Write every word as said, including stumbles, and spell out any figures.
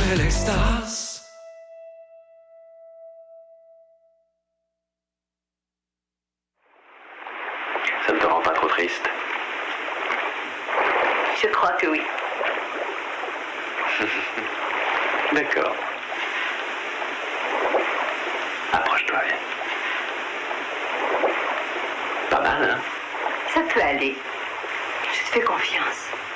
c'est l'extase. Ça ne te rend pas trop triste? Je crois que oui. D'accord. Approche-toi, viens. Pas mal, hein? Ça peut aller. Je te fais confiance.